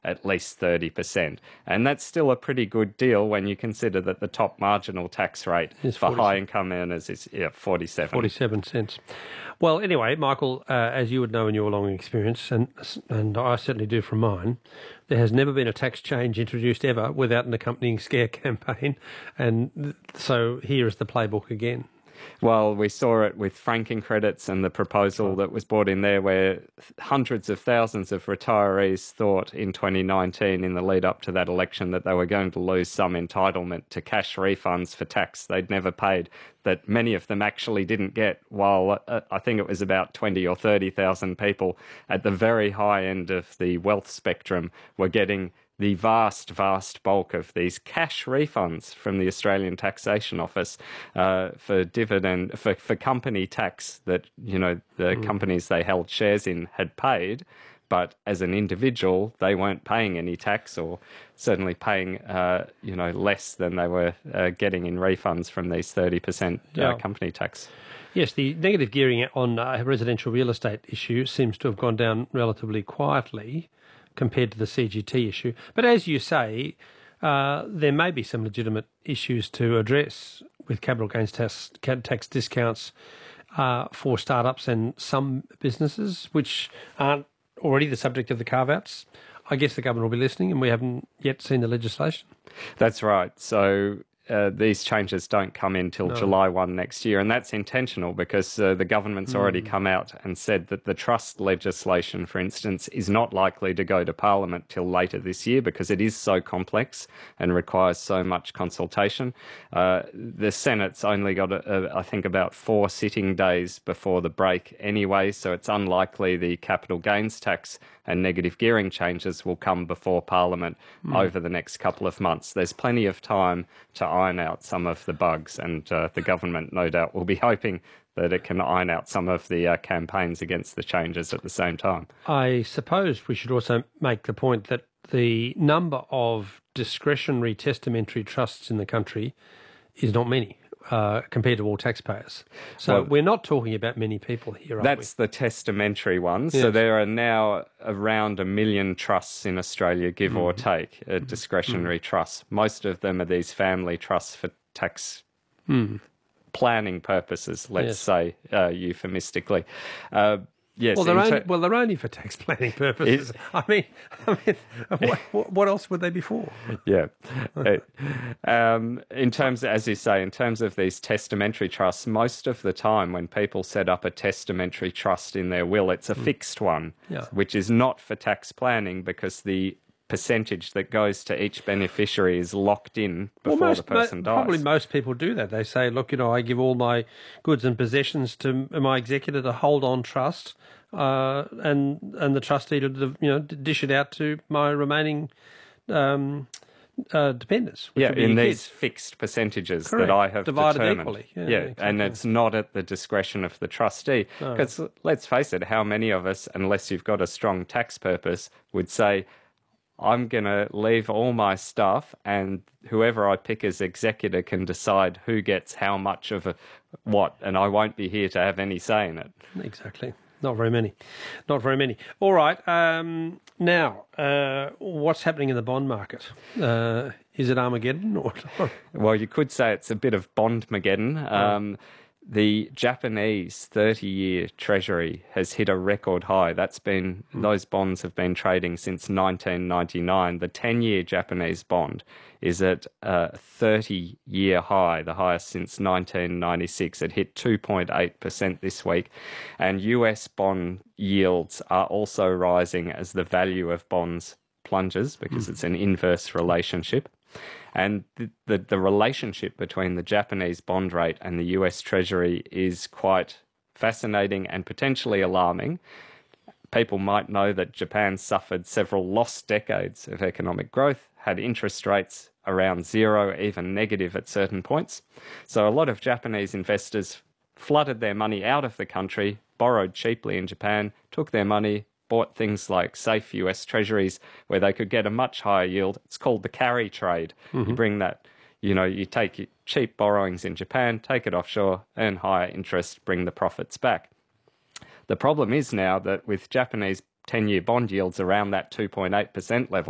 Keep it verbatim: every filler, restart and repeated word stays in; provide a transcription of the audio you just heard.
at least thirty percent. And that's still a pretty good deal when you consider that the top marginal tax rate It's for forty high-income earners is yeah, forty-seven. forty-seven cents. Well, anyway, Michael, uh, as you would know in your long experience, and and I certainly do from mine, there has never been a tax change introduced ever without an accompanying scare campaign. And so here is the playbook again. Well, we saw it with franking credits and the proposal that was brought in there where hundreds of thousands of retirees thought in twenty nineteen, in the lead up to that election, that they were going to lose some entitlement to cash refunds for tax they'd never paid, that many of them actually didn't get, while uh, I think it was about twenty or thirty thousand people at the very high end of the wealth spectrum were getting the vast, vast bulk of these cash refunds from the Australian Taxation Office uh, for dividend, for, for company tax that, you know, the mm. companies they held shares in had paid. But as an individual, they weren't paying any tax, or certainly paying, uh, you know, less than they were uh, getting in refunds from these thirty percent yeah. uh, company tax. Yes, the negative gearing on uh, residential real estate issue seems to have gone down relatively quietly compared to the C G T issue. But as you say, uh, there may be some legitimate issues to address with capital gains tax, tax discounts uh, for startups and some businesses, which aren't already the subject of the carve-outs. I guess the government will be listening, and we haven't yet seen the legislation. That's right. So Uh, these changes don't come in till no. July first next year, and that's intentional because uh, the government's mm. already come out and said that the trust legislation, for instance, is not likely to go to Parliament till later this year because it is so complex and requires so much consultation. Uh, the Senate's only got, a, a, I think, about four sitting days before the break anyway, so it's unlikely the capital gains tax and negative gearing changes will come before Parliament mm. over the next couple of months. There's plenty of time to iron out some of the bugs, and uh, the government, no doubt, will be hoping that it can iron out some of the uh, campaigns against the changes at the same time. I suppose we should also make the point that the number of discretionary testamentary trusts in the country is not many. Uh, compared to all taxpayers. So well, we're not talking about many people here, are we? That's the testamentary ones. Yes. So there are now around a million trusts in Australia, give mm. or take, uh, discretionary mm. trusts. Most of them are these family trusts for tax mm. planning purposes, let's yes. say, uh, euphemistically. Uh, Yes, well, they're only, well, they're only for tax planning purposes. It, I mean, I mean what, what else would they be for? Yeah. um, in terms, as you say, in terms of these testamentary trusts, most of the time when people set up a testamentary trust in their will, it's a mm. fixed one, yeah. which is not for tax planning because the percentage that goes to each beneficiary is locked in before well, most, the person mo- dies. Probably most people do that. They say, look, you know, I give all my goods and possessions to my executor to hold on trust, uh, and and the trustee to, you know, dish it out to my remaining um, uh, dependents. Yeah, in these kids. fixed percentages Correct. that I have Divided determined. equally. Yeah, yeah exactly. And it's not at the discretion of the trustee. Because no. let's face it, how many of us, unless you've got a strong tax purpose, would say, I'm going to leave all my stuff and whoever I pick as executor can decide who gets how much of a, what, and I won't be here to have any say in it. Exactly. Not very many. Not very many. All right. Um, now, uh, what's happening in the bond market? Uh, is it Armageddon? Or well, you could say it's a bit of Bondmageddon. Um, oh. The Japanese thirty-year Treasury has hit a record high. That's been mm. those bonds have been trading since nineteen ninety-nine. The ten-year Japanese bond is at a thirty-year high, the highest since nineteen ninety-six. It hit two point eight percent this week. And U S bond yields are also rising as the value of bonds plunges because mm. it's an inverse relationship. And the, the, the relationship between the Japanese bond rate and the U S Treasury is quite fascinating and potentially alarming. People might know that Japan suffered several lost decades of economic growth, had interest rates around zero, even negative at certain points. So a lot of Japanese investors flooded their money out of the country, borrowed cheaply in Japan, took their money, bought things like safe U S treasuries where they could get a much higher yield. It's called the carry trade. Mm-hmm. You bring that, you know, you take cheap borrowings in Japan, take it offshore, earn higher interest, bring the profits back. The problem is now that with Japanese ten-year bond yields around that two point eight percent level,